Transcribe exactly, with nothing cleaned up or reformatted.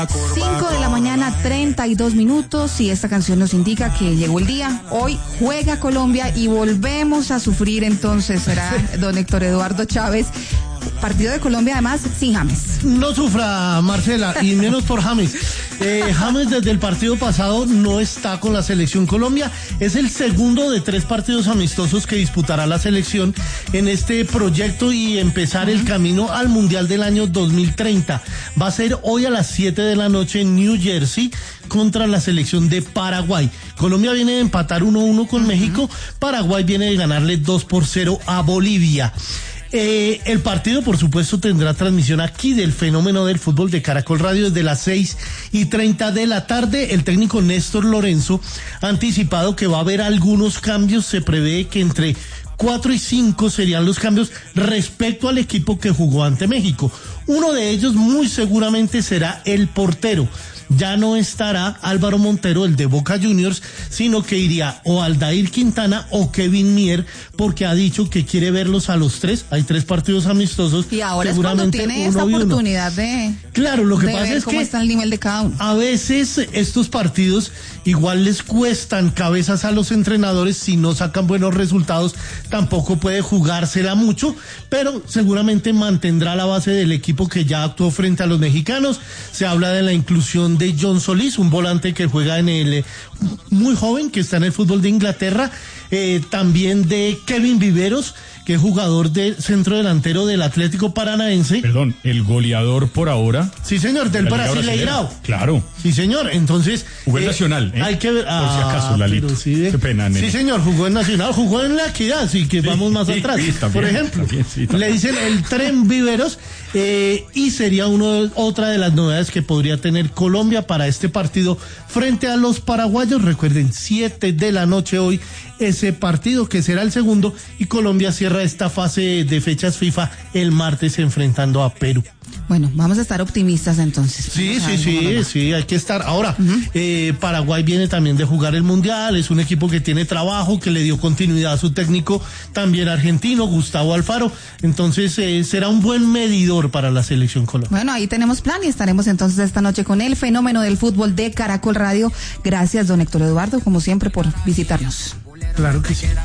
cinco de la mañana, treinta y dos minutos, y esta canción nos indica que llegó el día. Hoy juega Colombia y volvemos a sufrir, entonces será don Héctor Eduardo Chávez. Partido de Colombia, además, sin James. No sufra, Marcela, y menos por James. Eh, James desde el partido pasado no está con la selección Colombia. Es el segundo de tres partidos amistosos que disputará la selección en este proyecto y empezar uh-huh. el camino al Mundial del año dos mil treinta. Va a ser hoy a las siete de la noche en New Jersey contra la selección de Paraguay. Colombia viene de empatar uno a uno con uh-huh. México. Paraguay viene de ganarle dos por cero a Bolivia. Eh, el partido, por supuesto, tendrá transmisión aquí del Fenómeno del Fútbol de Caracol Radio desde las seis y treinta de la tarde. El técnico Néstor Lorenzo ha anticipado que va a haber algunos cambios. Se prevé que entre cuatro y cinco serían los cambios respecto al equipo que jugó ante México. Uno de ellos muy seguramente será el portero. Ya no estará Álvaro Montero, el de Boca Juniors, sino que iría o Aldair Quintana o Kevin Mier, porque ha dicho que quiere verlos a los tres. Hay tres partidos amistosos. Y ahora es cuando tiene esa oportunidad de, claro, lo que de pasa ver es cómo que está el nivel de cada uno. A veces estos partidos igual les cuestan cabezas a los entrenadores. Si no sacan buenos resultados, tampoco puede jugársela mucho, pero seguramente mantendrá la base del equipo que ya actuó frente a los mexicanos. Se habla de la inclusión de John Solís, un volante que juega en el muy joven, que está en el fútbol de Inglaterra, eh, también de Kevin Viveros, que es jugador de centro delantero del Atlético Paranaense. Perdón, el goleador por ahora. Sí, señor, del Brasileirao. Claro. Sí, señor, entonces. Jugó en eh, Nacional, ¿eh? Hay que ver. Por ah, si acaso, Lalito. Sí, de... Qué pena, nene. Sí, señor, jugó en Nacional, jugó en La Equidad, sí, que sí, vamos más sí, atrás. Sí, también, por ejemplo, también, sí, también. Le dicen el Tren Viveros, eh, y sería uno, otra de las novedades que podría tener Colombia para este partido frente a los paraguayos. Recuerden, siete de la noche hoy, ese partido que será el segundo, y Colombia cierra esta fase de fechas FIFA el martes enfrentando a Perú. Bueno, vamos a estar optimistas entonces. Sí, sí, sí, sí, hay que estar. Ahora, uh-huh. eh, Paraguay viene también de jugar el Mundial, es un equipo que tiene trabajo, que le dio continuidad a su técnico, también argentino, Gustavo Alfaro. Entonces, eh, será un buen medidor para la selección colombiana. Bueno, ahí tenemos plan y estaremos entonces esta noche con el Fenómeno del Fútbol de Caracol Radio. Gracias, don Héctor Eduardo, como siempre, por visitarnos. Claro que sí.